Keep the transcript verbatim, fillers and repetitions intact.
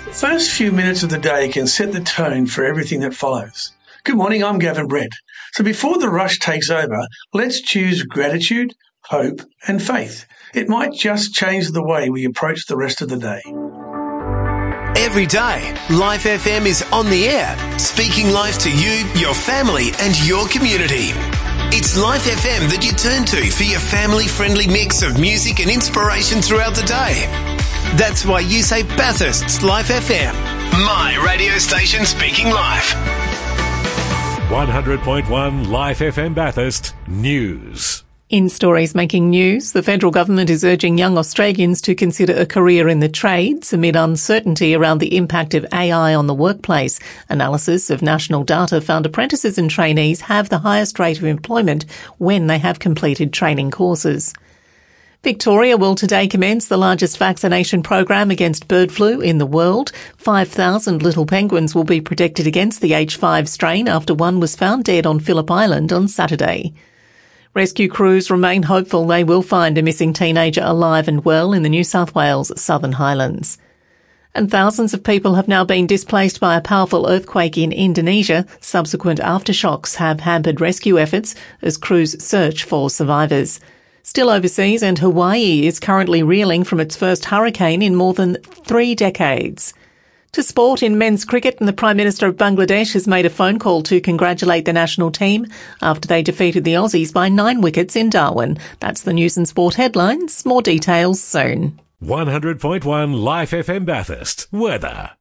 The first few minutes of the day can set the tone for everything that follows. Good morning, I'm Gavin Brett. So before the rush takes over, let's choose gratitude, hope and faith. It might just change the way we approach the rest of the day. Every day, Life F M is on the air, speaking life to you, your family and your community. It's Life F M that you turn to for your family-friendly mix of music and inspiration throughout the day. That's why you say Bathurst's Life F M, my radio station speaking life. one hundred point one Life F M Bathurst News. In stories making news, the federal government is urging young Australians to consider a career in the trades amid uncertainty around the impact of A I on the workplace. Analysis of national data found apprentices and trainees have the highest rate of employment when they have completed training courses. Victoria will today commence the largest vaccination program against bird flu in the world. five thousand little penguins will be protected against the H five strain after one was found dead on Phillip Island on Saturday. Rescue crews remain hopeful they will find a missing teenager alive and well in the New South Wales Southern Highlands. And thousands of people have now been displaced by a powerful earthquake in Indonesia. Subsequent aftershocks have hampered rescue efforts as crews search for survivors. Still overseas, and Hawaii is currently reeling from its first hurricane in more than three decades. To sport, in men's cricket, and the Prime Minister of Bangladesh has made a phone call to congratulate the national team after they defeated the Aussies by nine wickets in Darwin. That's the news and sport headlines. More details soon. one hundred point one Life F M Bathurst. Weather.